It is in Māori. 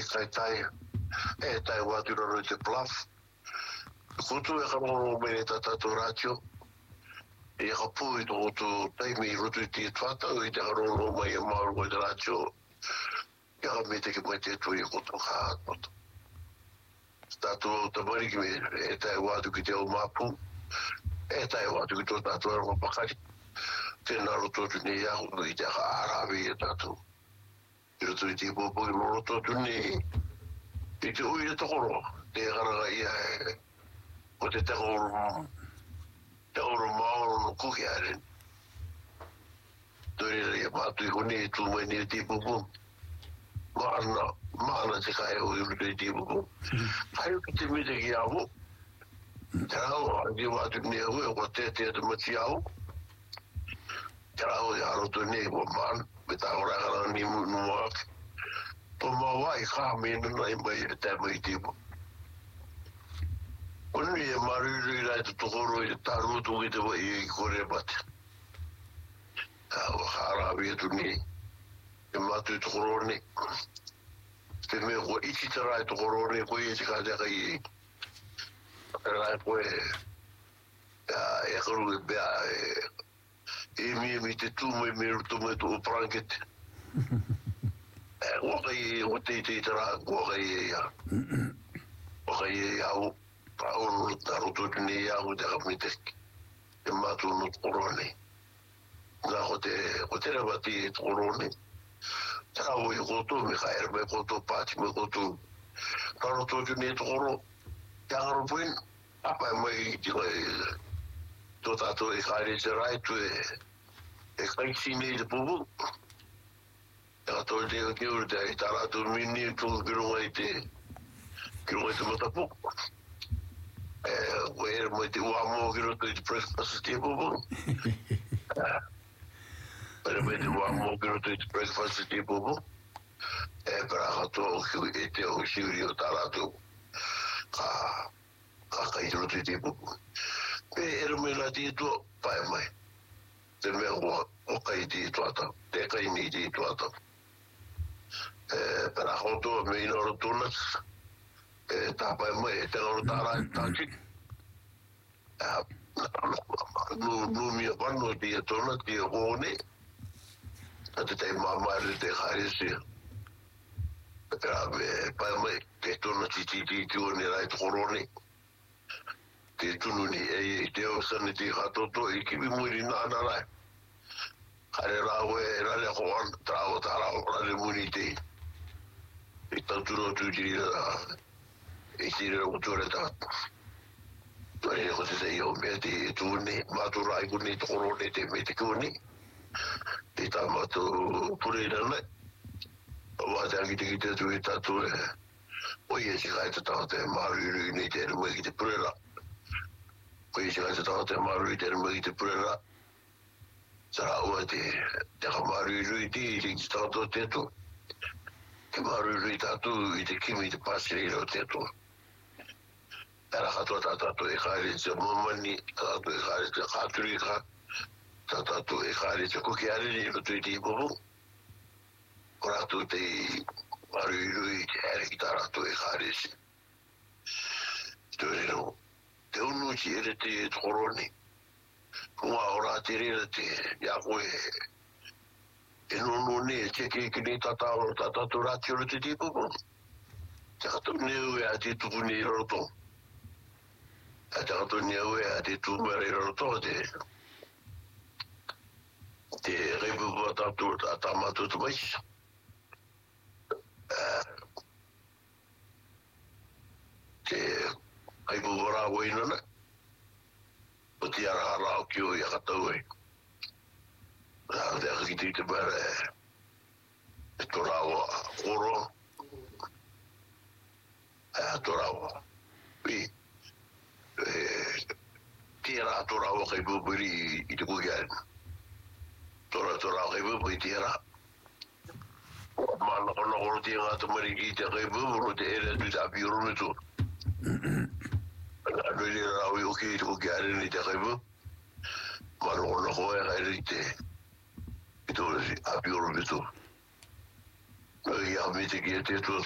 tai tai watu ro te plaf kutu e kamo me tata to ratio e hapu i to tai mi rutu ti twata i te ro mai ma ro te ratio ya me te ke pote tu i kutu ha kutu stato to bari ki e tai watu ki te o mapu e tai watu ki to tatu ro pakari te na ro to ni ya ro i te arabi e tatu iro tu i te popo i ro to ni i te ui e tokoro te karaga ia o te oro maoro no kuki aren tori rea mātu i kone tu mai ni te pupu maana te kai o i te pupu hai o ki te mite ki ahu te rao a ki watu ni ahu e kwa te te mati ahu te rao i haroto ni kwa maan me ta ora kara ni muak po mawai ka mena nai mai e te mai tipo koni e maruru i rai te tokoro i te tarutu i te wai i kore bate o harawi e tu ni e matu i tokoro ni te mea kua iti te rai tokoro ni koe e te kāteka i e rai koe e karu e bea e mi te tūmai me rutu mai tu o prankete wakai o te tara wakai ya o paolo taruto ni ya o te kamite e matu no korone na o te rabati korone tara o i to me khair me to pati me to taruto ni toro tangaro pun apa mai to tato e khair se right e kai sine de bubu to te ke te tara tu mini tu groi te matapu where mo te wa mo gro te breakfast table pero me te wa mo gro te breakfast table para to que te o sirio tara tu ka kai ro te table pero me la ti tu pa mai te me o kai ti tu ata te kai ni ti tu ata para hoto me ino tunas tapa mai te no tara tanti no mi vanno di tona di one ate te mama te kharisi per pa mai te tona ti one rai toroni te tununi e te osani ti hatoto i kimi muri na rai hare rawe rale hoan trao tara rale munite e tanturo tu gira e gira utore ta to e ko te io me te tu ne matura i kuni toro ne te me te kuni te ta matu pure na wa ta ki te tu ta tu o ye si ga ta te maru ni te mo ki te pure la o ye si ga ta te maru te mo ki te pure la sarà o te maru ti sta to te tu che maru ta tu i te kimi te passi ro te tu era fatto e khari se momani e khari se khaturi kha tato e khari se ko chiari ni to ti bobo ora tu te maru ti era to e khari se to te unu ci ere te toroni kuma ora te re te ya ko e non ne c'è che ni tata tu ratio te tipo certo ne a ti tu ni roto a certo ne a ti tu mare roto te rebu tanto atamato tu vai te ai bora wena o ti ara ki o ya katoi da ki te bare torava oro torava pi tira torava che bubri i te bugan torava che bubri tira ma no oro tira to mari ki te che bubri te era tu da biuro tu Really, we okay to get in the river. But all the whole idea it was a pure little. We have me to get it to